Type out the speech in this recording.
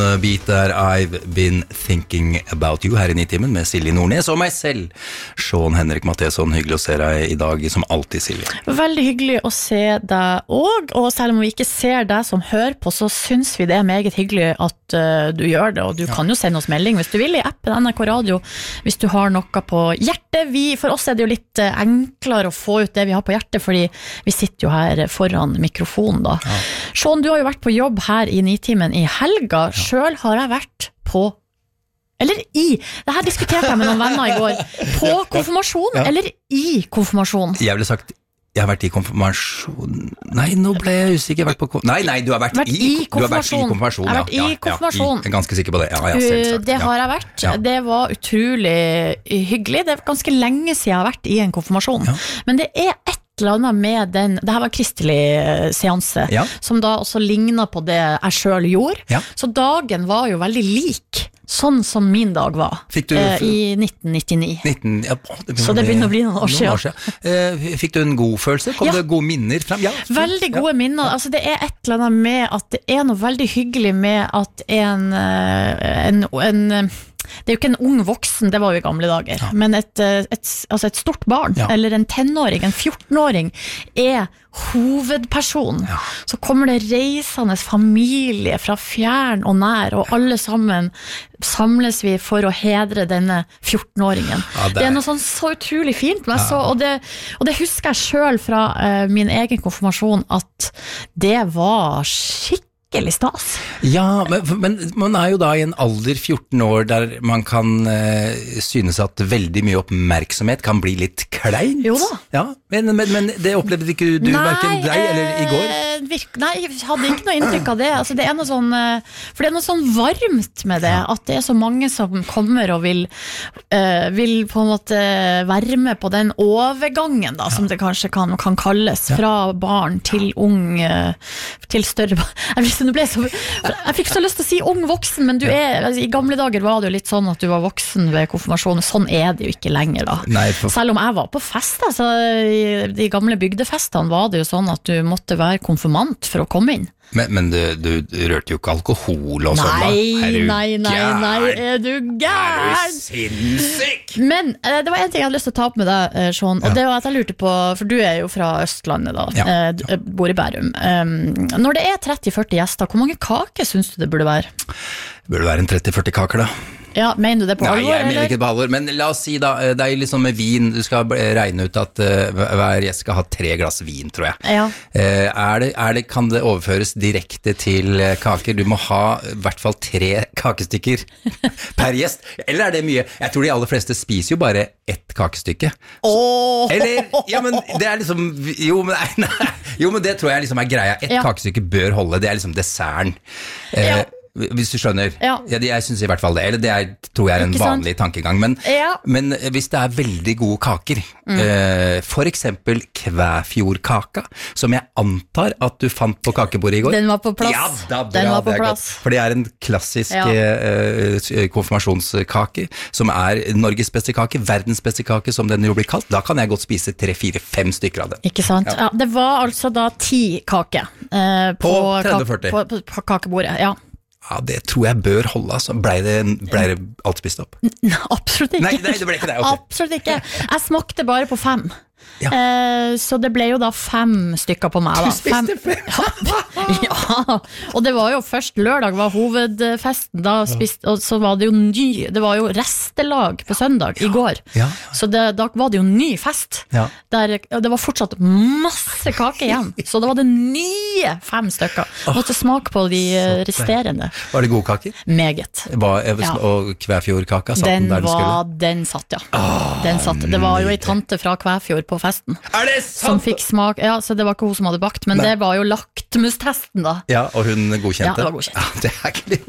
Beat der I've been thinking about you her i Nitimen med Silje Nordnes og meg selv, Sean Henrik Matheson. Hyggelig å se deg i dag, som alltid, Silje. Veldig hyggelig å se deg og selv om vi ikke ser deg som hører på, så synes vi det er meget hyggelig at du gjør det, og du kan jo sende oss melding hvis du vil i appen NRK Radio, hvis du har noe på hjertet. For oss er det jo litt enklere å få ut det vi har på hjertet, fordi vi sitter jo her foran mikrofonen da. Ja. Sean, du har jo vært på jobb her i Nitimen i helga. Selv har jeg vært på det her diskuterte jeg med noen venner i går. På konfirmasjon eller i konfirmasjon? Jeg ville sagt jeg har vært i konfirmasjon. Nei, nå ble jeg usikker. Nei, du har vært i konfirmasjon. Jeg har vært i konfirmasjon. Jeg er ganske sikker på det. Det har jeg vært. Ja. Det var utrolig hyggelig. Det er ganske lenge siden jeg har vært i en konfirmasjon. Ja. Men det er eller annet med den, det her var kristelig seanse, som da også lignet på det jeg selv gjorde. Ja. Så dagen var jo veldig lik, sånn som min dag var, i 1999. Så det begynner å bli noen år siden. Fikk du en god følelse? Kom det gode minner frem? Ja, veldig gode minner. Altså, det er et eller annet med at det er noe veldig hyggelig med at det er jo ikke en ung voksen, det var jo i gamle dager, men et stort barn, eller en tenåring, en 14-åring, er hovedperson. Så kommer det reisende familie fra fjern og nær, og alle sammen samles vi for å hedre denne 14-åringen. Det er noe sånn så utrolig fint, og det husker jeg selv fra min egen konfirmasjon, at det var skikkelig stas. Ja, men man er jo da i en alder 14 år der man kan synes at veldig mye oppmerksomhet kan bli litt kleint. Jo da. Ja, men det opplevde ikke du hverken deg eller i går? Nei, jeg hadde ikke noe inntrykk av det. Altså, det er noe sånn, for det er noe sånn varmt med det, at det er så mange som kommer og vil på en måte være med på den overgangen da, som det kanskje kan kalles, fra barn til ung, til større barn. Jeg fikk så lyst til å si ung voksen, men i gamle dager var det jo litt sånn at du var voksen ved konfirmasjonen. Sånn er det jo ikke lenger da. Selv om jeg var på fest, altså, i de gamle bygdefestene var det jo sånn at du måtte være konfirmant for å komme inn. Men du rørte jo ikke alkohol og sånn da? Nei, er du gæren? Er du sinnssyk? Men det var en ting jeg hadde lyst til å ta opp med deg, Sean, og det var at jeg lurte på, for du er jo fra Østlandet da, bor i Bærum. Når det er 30-40 gjester, hvor mange kaker synes du det burde være? Det burde være en 30-40 kaker da. Ja, mener du det på alvor? Nei, jeg mener ikke på alvor, men la oss si da, det er jo liksom med vin, du skal regne ut at hver gjest skal ha 3 glass vin, tror jeg. Ja. Kan det overføres direkte til kaker? Du må ha i hvert fall 3 kakestykker per gjest, eller er det mye? Jeg tror de aller fleste spiser jo bare 1 kakestykke. Eller, ja, men det er liksom, jo, men det tror jeg liksom er greia. 1 kakestykke bør holde, det er liksom desserten. Hvis du skjønner. Jeg synes i hvert fall det, eller det tror jeg er en vanlig tankegang, men hvis det er veldig gode kaker, for eksempel Kvæfjordkaka, som jeg antar at du fant på kakebordet i går. Den var på plass. Ja, den var på plass. For det er en klassisk konfirmasjonskake, som er Norges beste kake, verdens beste kake, som den jo blir kalt. Da kan jeg godt spise 3, 4, 5 stykker av det. Ikke sant? Ja, det var altså da 10 kake på 30-40. På kakebordet, ja. Ja, det tror jeg bør holde, altså. Ble det alt spist opp? Absolutt ikke. Nei, det ble ikke det, ok. Absolutt ikke. Jeg smakte bare på 5. Så det ble jo da 5 stykker på meg da. Du spiste 5? Ja, og det var jo først lørdag var hovedfesten da og så var det jo det var jo restelag på søndag i går, så da var det jo ny fest der det var fortsatt masse kake igjen, så da var det nye 5 stykker. Måtte smake på de resterende. Var det gode kaker? Meget. Og Kvæfjordkaka satt den der den skulle? Den satt, den satt. Det var jo en tante fra Kvæfjord på festen. Er det sant? Som fikk smak, så det var ikke hun som hadde bakt, men det var jo lakmustesten da. Ja, og hun godkjente? Ja, det var godkjent. Ja, det er ikke litt